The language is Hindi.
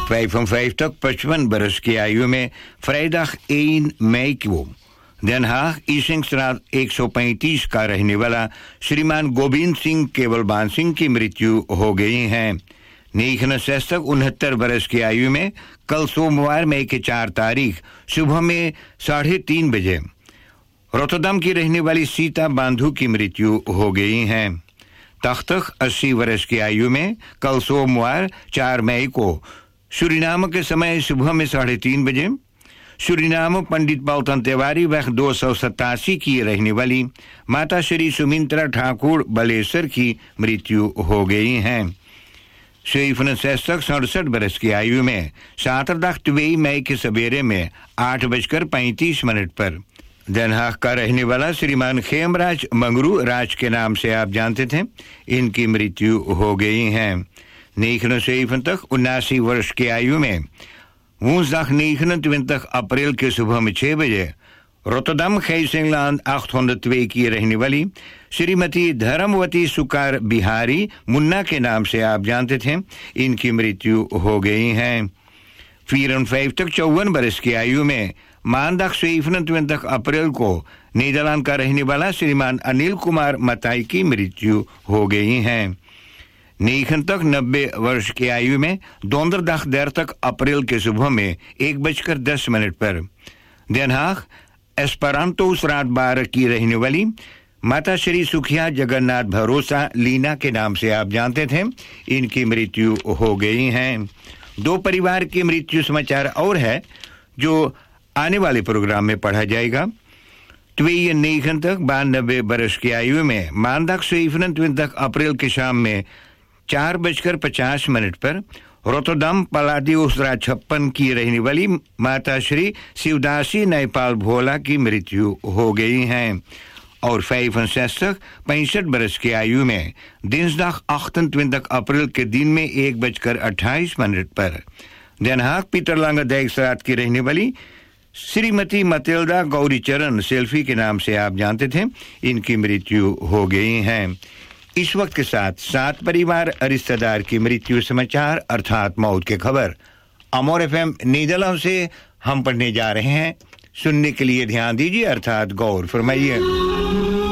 5 तक 55 बरस की आयु में vrijdag 1 मई को Den Haag ईसिंगstraat 135 का रहने वाला श्रीमान गोविंद सिंह केवलबान सिंह की मृत्यु हो गई है। 69 बरस की आयु में कल सोमवार मई के 4 तारीख सुबह में 3:30 बजे रोटरडम की रहने वाली सीता बांधु की मृत्यु हो गई है। तख्तक 80 वर्ष की आयु में कल सोमवार 4 मई को सूरीनाम के समय सुबह में 3:30 बजे सूरीनाम पंडित बालतन तिवारी वह 287 की रहने वाली माता श्री सुमित्रा ठाकुर बलेसर की मृत्यु हो गई है। 67 बरस की आयु में 2 मई के सवेरे में 8:35 पर Den Haag का रहने वाला श्रीमान खेमराज मंगरू राज के नाम से आप जानते थे, इनकी मृत्यु हो गई है। 79 वर्ष की आयु में woensdag 29 अप्रैल के सुबह में 6 बजे रोटरडम गीसिंगlaan 802 की रहने वाली श्रीमती धर्मवती सुकार बिहारी मुन्ना के नाम से आप जानते थे, इनकी मृत्यु हो गई है। 54 बरस की आयु में maandag 27 अप्रैल को नीदरलैंड का रहने वाला श्रीमान अनिल कुमार मताई की मृत्यु हो गई है। 90 वर्ष की आयु में donderdag 30 अप्रैल के सुबह में 1:10 पर Den Haag एस्परांतो straat 12 की रहने वाली माता श्री सुखिया जगन्नाथ भरोसा लीना के नाम से आप जानते थे, इनकी मृत्यु हो गई है। 2 परिवार की मृत्यु समाचार और है जो आने वाले प्रोग्राम में पढ़ा जाएगा। 92 बरस की आयु में maandag 27 अप्रैल की शाम में 4:50 पर रोटरडम पलाडियोstraat 56 की रहने वाली माता श्री शिवदासी नेपाल भोला की मृत्यु हो गई है। और 65 बरस की आयु में dinsdag 28 अप्रैल के दिन में 1:28 पर Den Haag पीटरलांगा dijkstraat की रहने वाली श्रीमती मतिल्दा गौरीचरण सेल्फी के नाम से आप जानते थे, इनकी मृत्यु हो गई है। इस वक्त के साथ 7 परिवार रिश्तेदार की मृत्यु समाचार अर्थात मौत की खबर अमर एफएम नीदरलैंड से हम पढ़ने जा रहे हैं। सुनने के लिए ध्यान दीजिए अर्थात गौर फरमाइए।